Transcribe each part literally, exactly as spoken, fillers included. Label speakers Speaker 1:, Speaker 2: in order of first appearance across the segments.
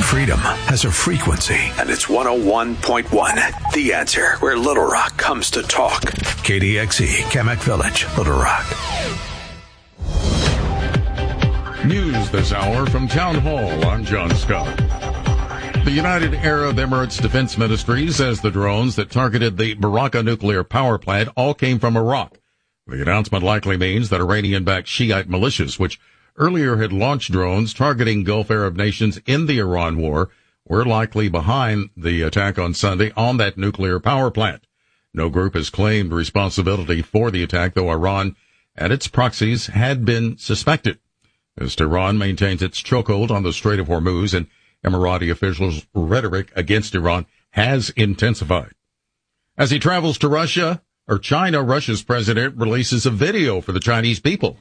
Speaker 1: freedom has a frequency, and it's one oh one point one. The Answer, where Little Rock comes to talk. K D X E, Kamak Village, Little Rock.
Speaker 2: News this hour from Town Hall. I'm John Scott. The United Arab Emirates Defense Ministry says the drones that targeted the Baraka nuclear power plant all came from Iraq. The announcement likely means that Iranian-backed Shiite militias, which earlier had launched drones targeting Gulf Arab nations in the Iran war, were likely behind the attack on Sunday on that nuclear power plant. No group has claimed responsibility for the attack, though Iran and its proxies had been suspected. As Tehran maintains its chokehold on the Strait of Hormuz, and Emirati officials' rhetoric against Iran has intensified. As he travels to Russia, or China, Russia's president releases a video for the Chinese people.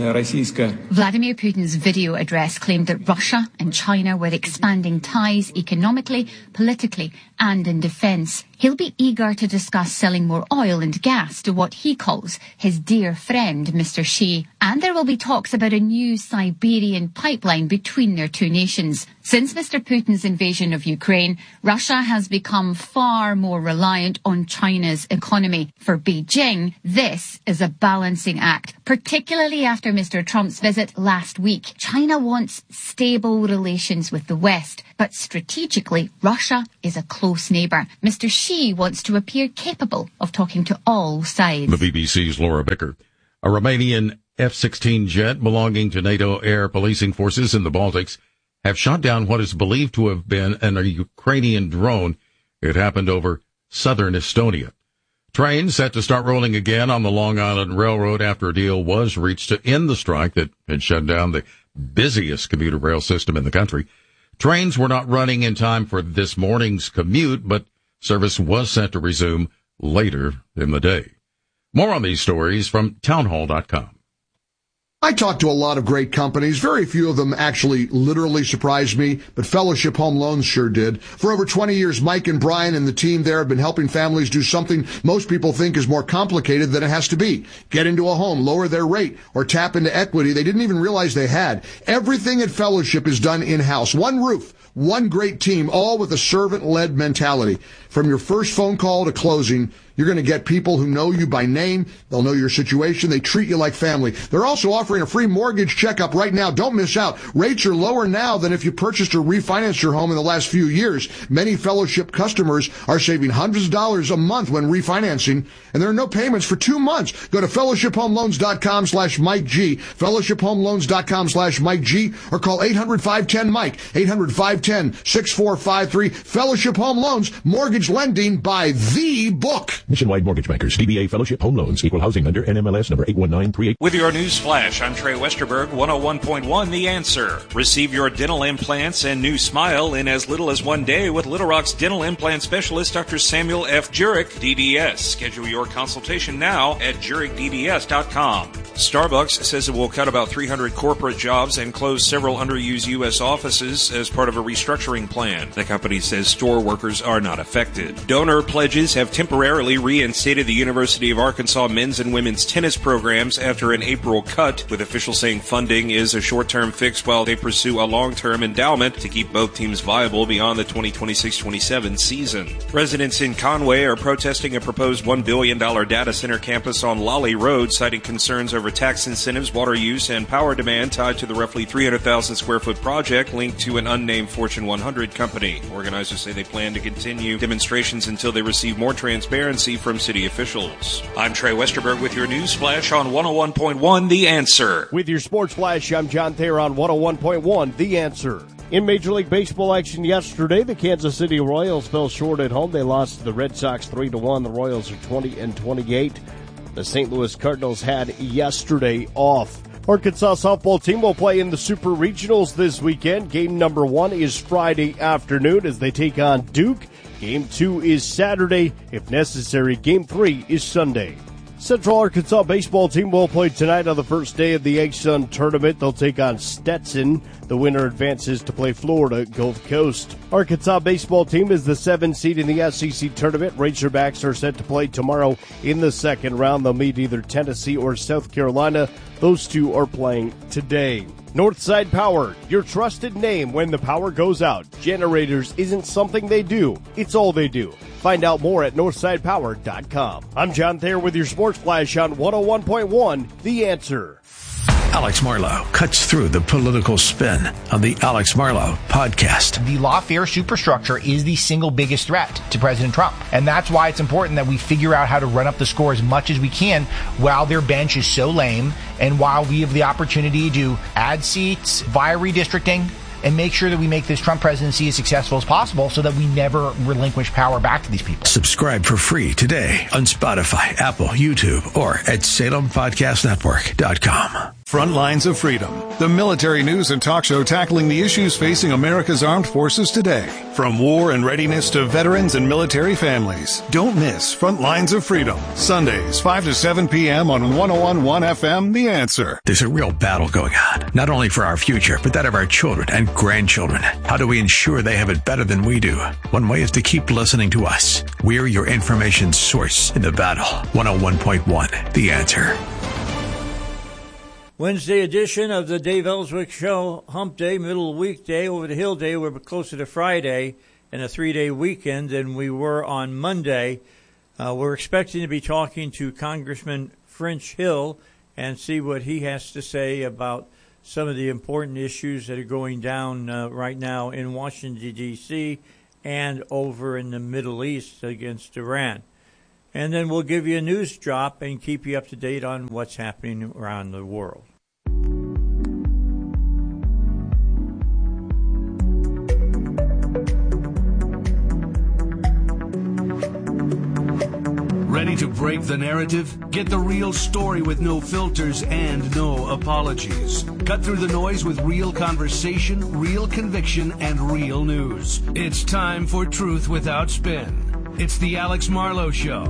Speaker 3: Vladimir Putin's video address claimed that Russia and China were expanding ties economically, politically, and in defense. He'll be eager to discuss selling more oil and gas to what he calls his dear friend, Mister Xi. And there will be talks about a new Siberian pipeline between their two nations. Since Mister Putin's invasion of Ukraine, Russia has become far more reliant on China's economy. For Beijing, this is a balancing act, particularly after Mister Trump's visit last week. China wants stable relations with the West, but strategically, Russia is a close neighbour. Mister Xi wants to appear capable of talking to all sides.
Speaker 2: The B B C's Laura Bicker. A Romanian F sixteen jet belonging to NATO air policing forces in the Baltics have shot down what is believed to have been an Ukrainian drone. It happened over southern Estonia. Trains set to start rolling again on the Long Island Railroad after a deal was reached to end the strike that had shut down the busiest commuter rail system in the country. Trains were not running in time for this morning's commute, but service was set to resume later in the day. More on these stories from townhall dot com.
Speaker 4: I talked to a lot of great companies. Very few of them actually literally surprised me, but Fellowship Home Loans sure did. For over twenty years, Mike and Brian and the team there have been helping families do something most people think is more complicated than it has to be. Get into a home, lower their rate, or tap into equity they didn't even realize they had. Everything at Fellowship is done in-house. One roof, one great team, all with a servant-led mentality. From your first phone call to closing, you're going to get people who know you by name. They'll know your situation. They treat you like family. They're also offering a free mortgage checkup right now. Don't miss out. Rates are lower now than if you purchased or refinanced your home in the last few years. Many Fellowship customers are saving hundreds of dollars a month when refinancing, and there are no payments for two months. Go to fellowship home loans dot com slash Mike G, fellowship home loans dot com slash Mike G, or call eight hundred, five one zero, Mike, eight hundred, five one zero, six four five three. Fellowship Home Loans, mortgage lending by the book.
Speaker 5: Nationwide Mortgage Bankers, D B A Fellowship Home Loans, Equal Housing Lender, N M L S number eight one nine three eight.
Speaker 6: With your news flash, I'm Trey Westerberg, one oh one point one The Answer. Receive your dental implants and new smile in as little as one day with Little Rock's dental implant specialist, Doctor Samuel F. Jurek, D D S. Schedule your consultation now at jurek d d s dot com. Starbucks says it will cut about three hundred corporate jobs and close several underused U S offices as part of a restructuring plan. The company says store workers are not affected. Donor pledges have temporarily reinstated the University of Arkansas men's and women's tennis programs after an April cut, with officials saying funding is a short-term fix while they pursue a long-term endowment to keep both teams viable beyond the twenty twenty-six twenty-seven season. Residents in Conway are protesting a proposed one billion dollars data center campus on Lolly Road, citing concerns over tax incentives, water use, and power demand tied to the roughly three hundred thousand square foot project linked to an unnamed Fortune one hundred company. Organizers say they plan to continue demonstrations until they receive more transparency from city officials. I'm Trey Westerberg with your news flash on one oh one point one The Answer.
Speaker 7: With your sports flash, I'm John Thayer on one oh one point one The Answer. In Major League Baseball action yesterday, the Kansas City Royals fell short at home. They lost to the Red Sox three to one. The Royals are twenty and twenty-eight. The Saint Louis Cardinals had yesterday off. Arkansas softball team will play in the Super Regionals this weekend. Game number one is Friday afternoon as they take on Duke. Game two is Saturday. If necessary, game three is Sunday. Central Arkansas baseball team will play tonight on the first day of the Egg Sun tournament. They'll take on Stetson. The winner advances to play Florida Gulf Coast. Arkansas baseball team is the seven seed in the S E C tournament. Razorbacks are set to play tomorrow in the second round. They'll meet either Tennessee or South Carolina. Those two are playing today. Northside Power, your trusted name when the power goes out. Generators isn't something they do, it's all they do. Find out more at northside power dot com. I'm John Thayer with your Sports Flash on one oh one point one, The Answer.
Speaker 1: Alex Marlow cuts through the political spin on the Alex Marlow podcast.
Speaker 8: The lawfare superstructure is the single biggest threat to President Trump. And that's why it's important that we figure out how to run up the score as much as we can while their bench is so lame and while we have the opportunity to add seats via redistricting and make sure that we make this Trump presidency as successful as possible so that we never relinquish power back to these people.
Speaker 1: Subscribe for free today on Spotify, Apple, YouTube, or at Salem Podcast Network dot com.
Speaker 9: Front Lines of Freedom, the military news and talk show tackling the issues facing America's armed forces today. From war and readiness to veterans and military families. Don't miss Front Lines of Freedom, Sundays, five to seven p.m. on one oh one point one F M, The Answer.
Speaker 1: There's a real battle going on, not only for our future, but that of our children and grandchildren. How do we ensure they have it better than we do? One way is to keep listening to us. We're your information source in the battle. one oh one point one, The Answer.
Speaker 10: Wednesday edition of the Dave Ellswick Show, hump day, middle weekday, over the hill day. We're closer to Friday and a three-day weekend than we were on Monday. Uh, we're expecting to be talking to Congressman French Hill and see what he has to say about some of the important issues that are going down uh, right now in Washington, D C and over in the Middle East against Iran. And then we'll give you a news drop and keep you up to date on what's happening around the world.
Speaker 11: Ready to break the narrative? Get the real story with no filters and no apologies. Cut through the noise with real conversation, real conviction, and real news. It's time for Truth Without Spin. It's the Alex Marlow Show.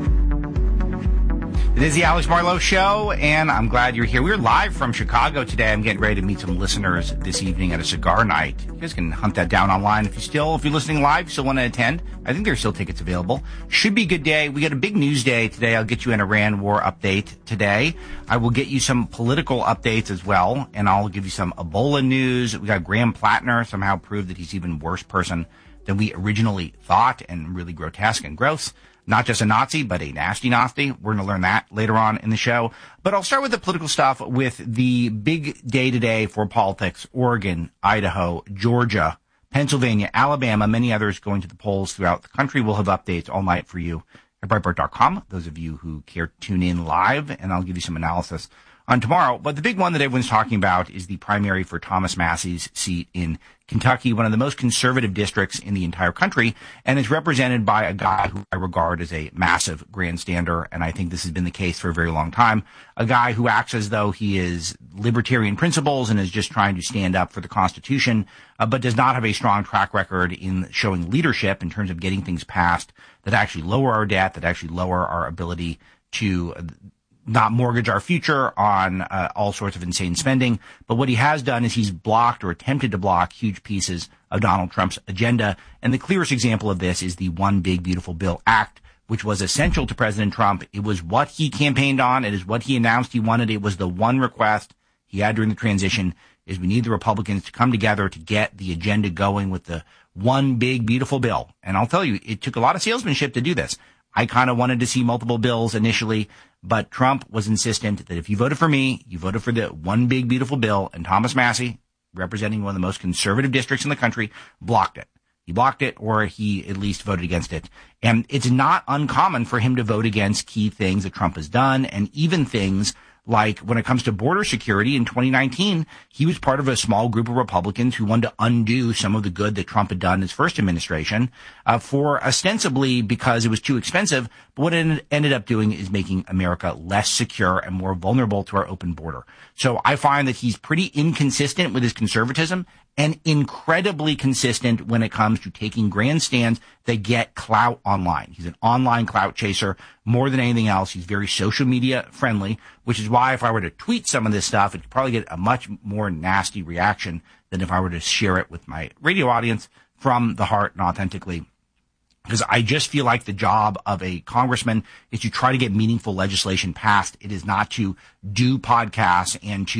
Speaker 8: It is the Alex Marlow Show, and I'm glad you're here. We're live from Chicago today. I'm getting ready to meet some listeners this evening at a cigar night. You guys can hunt that down online if you still, if you're listening live, still want to attend. I think there's still tickets available. Should be a good day. We got a big news day today. I'll get you an Iran war update today. I will get you some political updates as well, and I'll give you some Ebola news. We got Graham Plattner somehow proved that he's even worse person than we originally thought, and really grotesque and gross. Not just a Nazi, but a nasty Nazi. We're going to learn that later on in the show. But I'll start with the political stuff with the big day today for politics. Oregon, Idaho, Georgia, Pennsylvania, Alabama, many others going to the polls throughout the country. We'll have updates all night for you at Breitbart dot com, those of you who care to tune in live, and I'll give you some analysis on tomorrow. But the big one that everyone's talking about is the primary for Thomas Massie's seat in Kentucky, one of the most conservative districts in the entire country, and is represented by a guy who I regard as a massive grandstander, and I think this has been the case for a very long time, a guy who acts as though he is libertarian principles and is just trying to stand up for the Constitution, uh, but does not have a strong track record in showing leadership in terms of getting things passed that actually lower our debt, that actually lower our ability to uh, not mortgage our future on uh, all sorts of insane spending. But what he has done is he's blocked or attempted to block huge pieces of Donald Trump's agenda. And the clearest example of this is the One Big Beautiful Bill Act, which was essential to President Trump. It was what he campaigned on. It is what he announced he wanted. It was the one request he had during the transition, is we need the Republicans to come together to get the agenda going with the One Big Beautiful Bill. And I'll tell you, it took a lot of salesmanship to do this. I kind of wanted to see multiple bills initially, but Trump was insistent that if you voted for me, you voted for the One Big Beautiful Bill, and Thomas Massie, representing one of the most conservative districts in the country, blocked it. He blocked it, or he at least voted against it. And it's not uncommon for him to vote against key things that Trump has done, and even things like when it comes to border security in twenty nineteen, he was part of a small group of Republicans who wanted to undo some of the good that Trump had done in his first administration, uh, for ostensibly because it was too expensive. But what it ended up doing is making America less secure and more vulnerable to our open border. So I find that he's pretty inconsistent with his conservatism and incredibly consistent when it comes to taking grandstands that get clout online. He's an online clout chaser more than anything else. He's very social media friendly, which is why if I were to tweet some of this stuff, it'd probably get a much more nasty reaction than if I were to share it with my radio audience from the heart and authentically. Because I just feel like the job of a congressman is to try to get meaningful legislation passed. It is not to do podcasts and to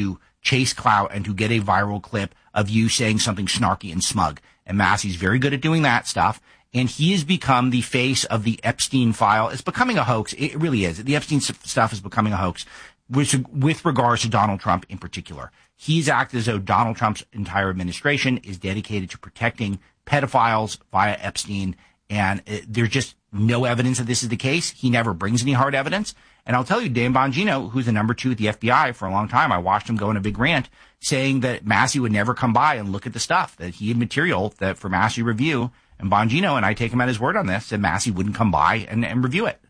Speaker 8: chase clout and to get a viral clip of you saying something snarky and smug. And Massey's very good at doing that stuff. And he has become the face of the Epstein file. It's becoming a hoax. It really is. The Epstein stuff is becoming a hoax with, with regards to Donald Trump in particular. He's acted as though Donald Trump's entire administration is dedicated to protecting pedophiles via Epstein. And it, there's just no evidence that this is the case. He never brings any hard evidence. And I'll tell you, Dan Bongino, who's the number two at the F B I for a long time, I watched him go in a big rant saying that Massey would never come by and look at the stuff, that he had material that for Massey review. And Bongino, and I take him at his word on this, that Massey wouldn't come by and, and review it.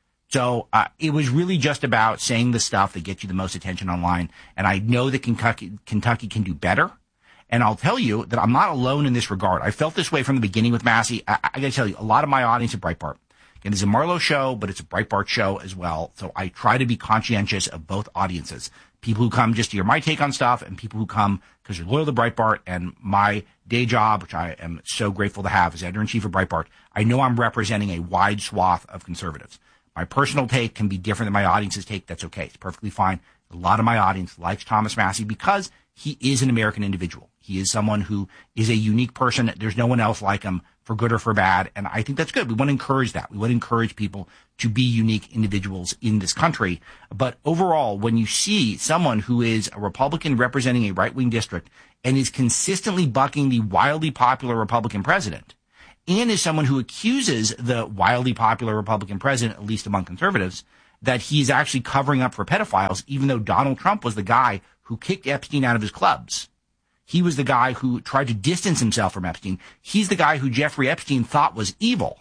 Speaker 8: So uh, it was really just about saying the stuff that gets you the most attention online. And I know that Kentucky, Kentucky can do better. And I'll tell you that I'm not alone in this regard. I felt this way from the beginning with Massey. I, I got to tell you, a lot of my audience at Breitbart. Again, it's a Marlowe show, but it's a Breitbart show as well. So I try to be conscientious of both audiences. People who come just to hear my take on stuff and people who come because you're loyal to Breitbart. And my day job, which I am so grateful to have as editor-in-chief of Breitbart, I know I'm representing a wide swath of conservatives. My personal take can be different than my audience's take. That's okay. It's perfectly fine. A lot of my audience likes Thomas Massey because he is an American individual. He is someone who is a unique person. There's no one else like him, for good or for bad. And I think that's good. We want to encourage that. We want to encourage people to be unique individuals in this country. But overall, when you see someone who is a Republican representing a right-wing district and is consistently bucking the wildly popular Republican president, and is someone who accuses the wildly popular Republican president, at least among conservatives, that he's actually covering up for pedophiles, even though Donald Trump was the guy who kicked Epstein out of his clubs. He was the guy who tried to distance himself from Epstein. He's the guy who Jeffrey Epstein thought was evil.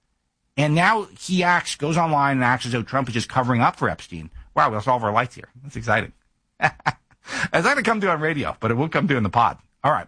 Speaker 8: And now he acts, goes online and acts as though Trump is just covering up for Epstein. Wow, we'll solve our lights here. That's exciting. It's not going to come through on radio, but it will come through in the pod. All right.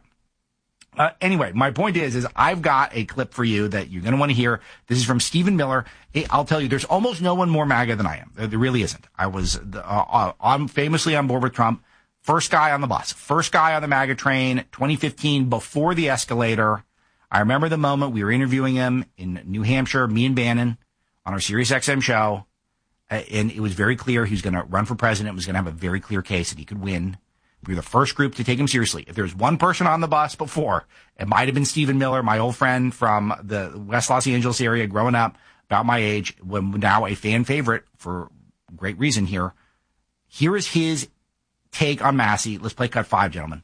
Speaker 8: Uh, anyway, my point is, is I've got a clip for you that you're going to want to hear. This is from Stephen Miller. I'll tell you, there's almost no one more MAGA than I am. There really isn't. I was, uh, uh, I'm famously on board with Trump. First guy on the bus, first guy on the MAGA train, twenty fifteen, before the escalator. I remember the moment we were interviewing him in New Hampshire, me and Bannon, on our Sirius X M show. Uh, and it was very clear he was going to run for president, was going to have a very clear case that he could win. We were the first group to take him seriously. If there was one person on the bus before, it might have been Stephen Miller, my old friend from the West Los Angeles area, growing up, about my age, when now a fan favorite for great reason here. Here is his take on Massey. Let's play cut five, gentlemen.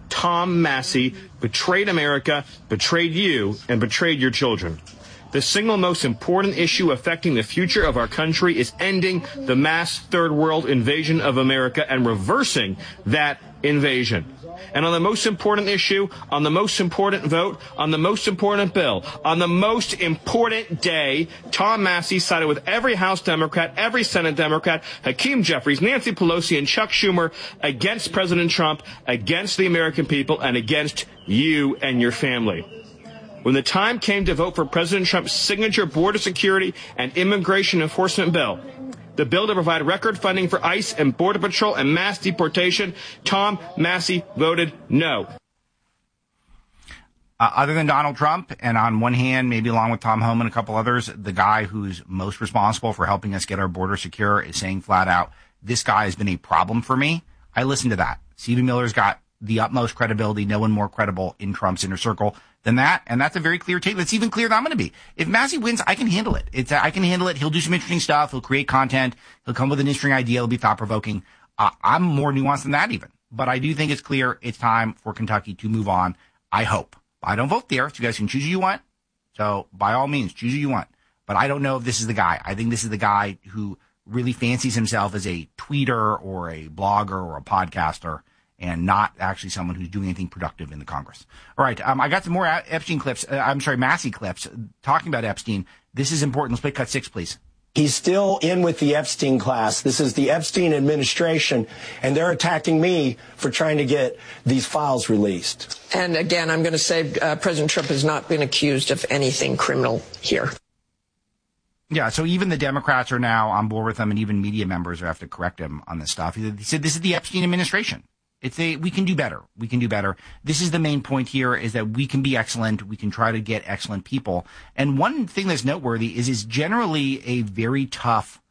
Speaker 12: Tom Massey betrayed America, betrayed you, and betrayed your children. The single most important issue affecting the future of our country is ending the mass third world invasion of America and reversing that invasion. And on the most important issue, on the most important vote, on the most important bill, on the most important day, Tom Massey sided with every House Democrat, every Senate Democrat, Hakeem Jeffries, Nancy Pelosi, and Chuck Schumer against President Trump, against the American people, and against you and your family. When the time came to vote for President Trump's signature border security and immigration enforcement bill, the bill to provide record funding for ICE and Border Patrol and mass deportation, Tom Massey voted no.
Speaker 8: Uh, other than Donald Trump, and on one hand, maybe along with Tom Homan and a couple others, the guy who's most responsible for helping us get our border secure is saying flat out, this guy has been a problem for me. I listen to that. Stephen Miller's got the utmost credibility, no one more credible in Trump's inner circle than that. And that's a very clear take. That's even clearer than I'm going to be. If Massey wins, I can handle it. It's, I can handle it. He'll do some interesting stuff. He'll create content. He'll come with an interesting idea. It'll be thought provoking. Uh, I'm more nuanced than that even, but I do think it's clear it's time for Kentucky to move on. I hope. I don't vote there. So you guys can choose who you want. So by all means, choose who you want. But I don't know if this is the guy. I think this is the guy who really fancies himself as a tweeter or a blogger or a podcaster, and not actually someone who's doing anything productive in the Congress. All right, um, I got some more Epstein clips. Uh, I'm sorry, Massey clips talking about Epstein. This is important. Let's play cut six, please.
Speaker 13: He's still in with the Epstein class. This is the Epstein administration, and they're attacking me for trying to get these files released.
Speaker 14: And again, I'm going to say uh, President Trump has not been accused of anything criminal here.
Speaker 8: Yeah, so even the Democrats are now on board with him, and even media members have to correct him on this stuff. He said this is the Epstein administration. It's a, we can do better. We can do better. This is the main point here, is that we can be excellent. We can try to get excellent people. And one thing that's noteworthy is it's generally a very tough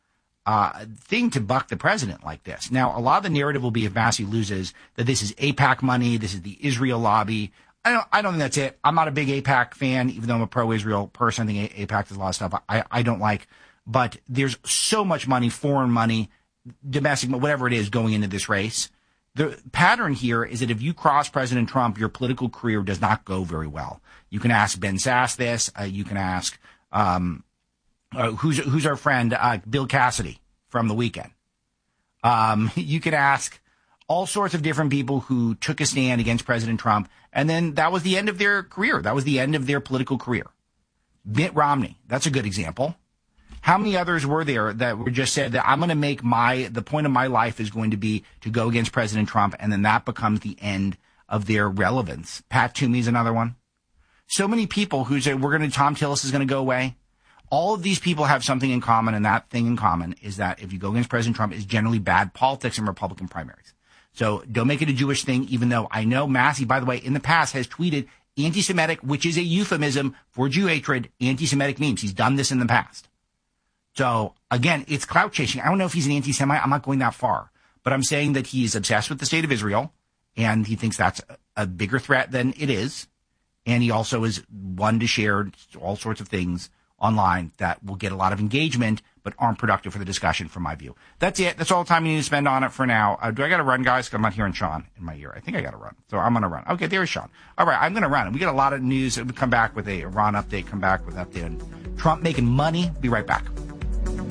Speaker 8: uh, thing to buck the president like this. Now, a lot of the narrative will be if Massey loses that this is AIPAC money, this is the Israel lobby. I don't, I don't think that's it. I'm not a big AIPAC fan, even though I'm a pro-Israel person. I think AIPAC does a lot of stuff I, I don't like. But there's so much money, foreign money, domestic, whatever it is, going into this race. The pattern here is that if you cross President Trump, your political career does not go very well. You can ask Ben Sass this. Uh, you can ask um, uh, who's who's our friend uh, Bill Cassidy from The Weeknd. Um, you can ask all sorts of different people who took a stand against President Trump, and then that was the end of their career. That was the end of their political career. Mitt Romney, that's a good example. How many others were there that were just said that I'm going to make my, the point of my life is going to be to go against President Trump, and then that becomes the end of their relevance? Pat Toomey's another one. So many people who say we're going to, Tom Tillis is going to go away. All of these people have something in common, and that thing in common is that if you go against President Trump, it's generally bad politics in Republican primaries. So don't make it a Jewish thing, even though I know Massey, by the way, in the past has tweeted anti-Semitic, which is a euphemism for Jew hatred, anti-Semitic memes. He's done this in the past. So, again, it's clout chasing. I don't know if he's an anti-Semite. I'm not going that far. But I'm saying that he is obsessed with the state of Israel, and he thinks that's a bigger threat than it is. And he also is one to share all sorts of things online that will get a lot of engagement but aren't productive for the discussion, from my view. That's it. That's all the time you need to spend on it for now. Uh, do I got to run, guys? 'Cause I'm not hearing Sean in my ear. I think I got to run. So I'm going to run. Okay, there's Sean. All right, I'm going to run. We got a lot of news. We'll come back with a Ron update, come back with an update on Trump making money. Be right back.